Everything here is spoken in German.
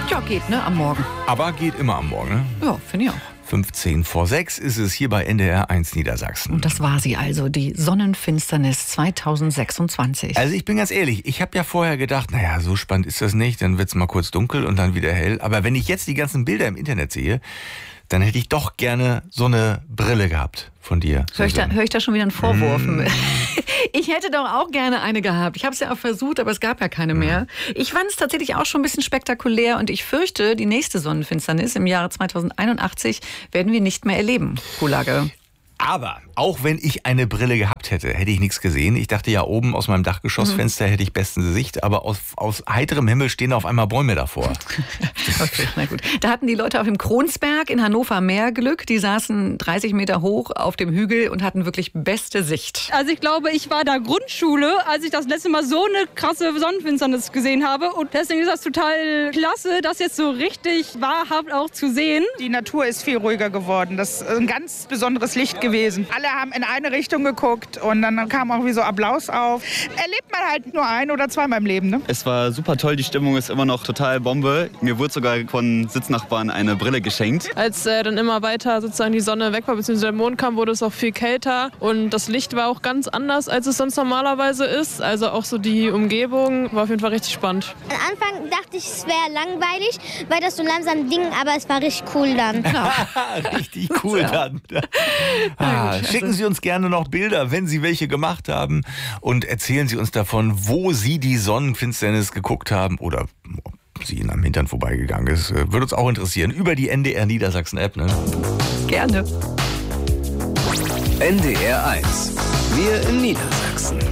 Ja, geht, ne, am Morgen. Aber geht immer am Morgen, ne? Ja, finde ich auch. 5:10 vor 6 ist es hier bei NDR 1 Niedersachsen. Und das war sie also, die Sonnenfinsternis 2026. Also ich bin ganz ehrlich, ich habe ja vorher gedacht, naja, so spannend ist das nicht, dann wird's mal kurz dunkel und dann wieder hell. Aber wenn ich jetzt die ganzen Bilder im Internet sehe, dann hätte ich doch gerne so eine Brille gehabt von dir. Hör ich da schon wieder einen Vorwurf? Ich hätte doch auch gerne eine gehabt. Ich habe es ja auch versucht, aber es gab ja keine mehr. Ich fand es tatsächlich auch schon ein bisschen spektakulär und ich fürchte, die nächste Sonnenfinsternis im Jahre 2081 werden wir nicht mehr erleben, Kulage. Aber auch wenn ich eine Brille gehabt hätte, hätte ich nichts gesehen. Ich dachte ja, oben aus meinem Dachgeschossfenster hätte ich bestens Sicht, aber aus heiterem Himmel stehen auf einmal Bäume davor. Okay, na gut. Da hatten die Leute auf dem Kronsberg in Hannover mehr Glück. Die saßen 30 Meter hoch auf dem Hügel und hatten wirklich beste Sicht. Also ich glaube, ich war da Grundschule, als ich das letzte Mal so eine krasse Sonnenfinsternis gesehen habe. Und deswegen ist das total klasse, das jetzt so richtig wahrhaft auch zu sehen. Die Natur ist viel ruhiger geworden. Das ist ein ganz besonderes Licht gewesen. Alle haben in eine Richtung geguckt und dann kam auch wie so Applaus auf. Erlebt man halt nur ein- oder zweimal im Leben, ne? Es war super toll, die Stimmung ist immer noch total Bombe. Mir wurde sogar von Sitznachbarn eine Brille geschenkt. Als dann immer weiter sozusagen die Sonne weg war, bzw. der Mond kam, wurde es auch viel kälter. Und das Licht war auch ganz anders, als es sonst normalerweise ist. Also auch so die Umgebung war auf jeden Fall richtig spannend. Am Anfang dachte ich, es wäre langweilig, weil das so langsam ging, aber es war richtig cool dann. Richtig cool dann. Schicken Sie uns gerne noch Bilder, wenn Sie welche gemacht haben, und erzählen Sie uns davon, wo Sie die Sonnenfinsternis geguckt haben oder ob sie Ihnen am Hintern vorbeigegangen ist. Würde uns auch interessieren. Über die NDR Niedersachsen App, ne? Gerne. NDR 1. Wir in Niedersachsen.